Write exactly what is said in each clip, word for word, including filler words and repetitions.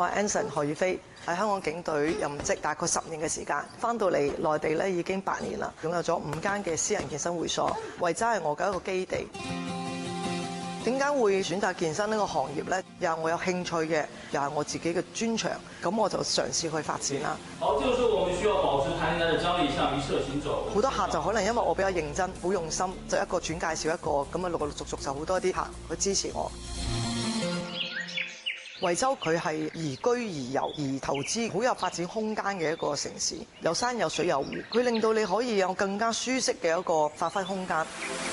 我係 Anson 何宇飛，喺香港警隊任職大概十年嘅時間，翻到嚟內地咧已經八年啦，擁有咗五間嘅私人健身會所，維州係我嘅一個基地。點解會選擇健身呢個行業呢？又係我有興趣嘅，又係我自己嘅專長，咁我就嘗試去發展啦。 好，這個時候我們需要保持彈性帶的張力，向一側行走。 好多客就可能因為我比較認真、好用心，就一個轉介紹一個，咁啊陸陸續續就好多啲客去支持我。惠州佢係宜居宜遊宜投資，好有發展空間嘅一個城市，有山有水有湖，佢令到你可以有更加舒適嘅一個發揮空間。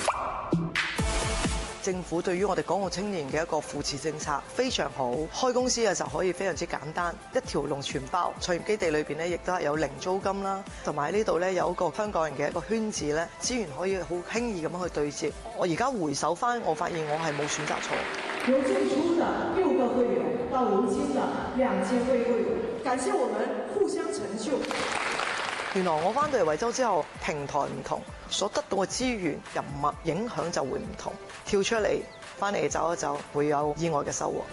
政府對於我哋港澳青年嘅一個扶持政策非常好，開公司嘅時候可以非常之簡單，一條龍全包。創業基地裏邊咧，亦都係有零租金啦，同埋喺呢度咧有一個香港人嘅一個圈子咧，資源可以好輕易咁樣去對接。我而家回首翻，我發現我係冇選擇錯。 由最初的六個會員到如今的兩千位會員，感謝我們互相成就。 原來我翻到嚟惠州之後，平台唔同，所得到嘅資源、人脈影響就會唔同。跳出嚟，翻嚟走一走，會有意外嘅收穫。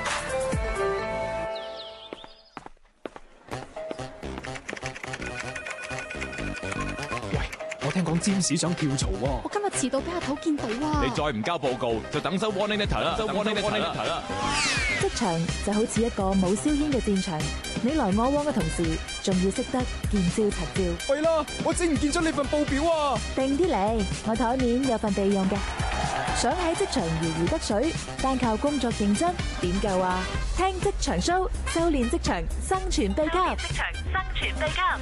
喂，我聽講占士想跳槽喎。 我今日遲到俾阿頭見到啊！ 你再唔交報告，就等收 warning letter 啦，收 warning letter 啦。 職場就好似一個冇硝煙嘅戰場，你來我往嘅同時，仲要識得見招拆招。 喂啦，我整唔見咗你份報表啊！ 定啲嚟，我台面有份備用嘅。想喺職場如魚得水，單靠工作認真點夠啊？聽職場 show， 修煉職場生存秘笈。職場生存秘笈。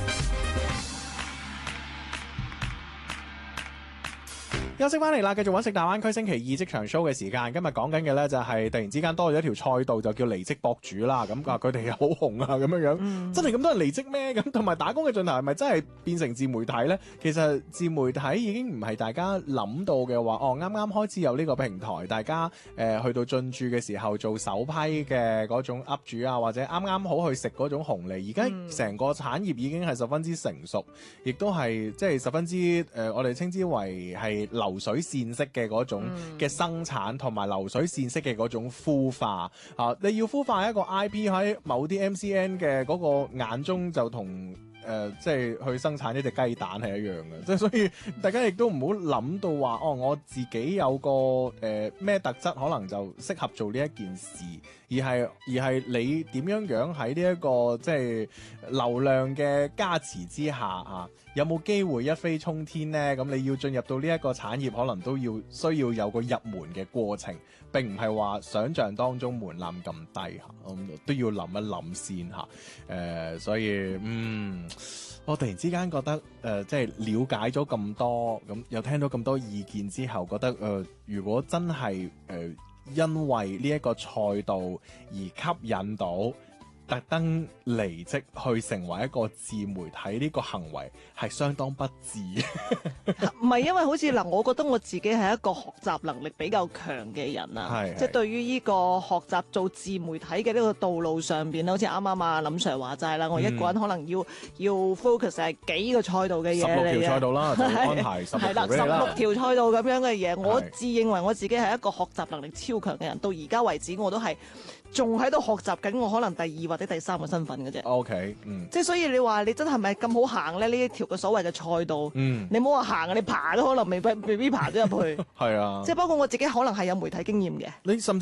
休息翻嚟啦，繼續揾食大灣區星期二職場 show 嘅時間。今日講緊嘅咧就係突然之間多咗一條賽道，就叫離職博主啦。咁啊，佢哋又好紅啊，咁樣樣，嗯、真係咁多人離職咩？咁同埋打工嘅盡頭係咪真係變成自媒體咧？其實自媒體已經唔係大家諗到嘅話，哦，啱啱開始有呢個平台，大家誒、呃、去到進駐嘅時候做首批嘅嗰種 up 主啊，或者啱啱好去食嗰種紅利。而家成個產業已經係十分之成熟，亦都係即係十分之誒、呃，我哋稱之為係流水線式嘅嗰種嘅生產，同埋流水線式嘅嗰種孵化啊！你要孵化一個 I P 喺某啲 M C N 嘅嗰個眼中，就同誒、呃，即係去生產一隻雞蛋係一樣嘅，即係所以大家亦都唔好諗到話哦，我自己有個誒咩、呃、特質，可能就適合做呢一件事，而係而係你點樣樣喺呢一個即係流量嘅加持之下啊，有冇機會一飛沖天呢？咁你要進入到呢一個產業，可能都要需要有個入門嘅過程，並唔係話想象當中門檻咁低吓，嗯，都要諗一諗先吓。誒、呃，所以嗯。我突然之間覺得，誒、呃，即係了解咗咁多，咁又聽到咁多意見之後，覺得，誒、呃，如果真係，誒、呃，因為呢一個賽道而吸引到，特登離職去成為一個自媒體，呢個行為係相當不智。 唔係因為好似嗱，我覺得我自己係一個學習能力比較強嘅人啊，即係對於呢個學習做自媒體嘅呢個道路上邊，好似啱啱啊林 Sir 話齋啦，我一個人可能要、嗯、要 focus 係幾個賽道嘅嘢嚟嘅，十六條賽道啦，就安排十六條俾你啦，十六條賽道咁樣嘅嘢，我自認為我自己係一個學習能力超強嘅人，到而家為止我都係仲喺度學習緊，我可能第二或者第三個身份嘅啫。O K， 嗯，即係所以你話你真係咪咁好行咧？呢一條嘅所謂嘅賽道，嗯，你冇話行啊，你爬都可能未必未必爬咗入去。係啊，即係包括我自己可能係有媒體經驗嘅。 你甚至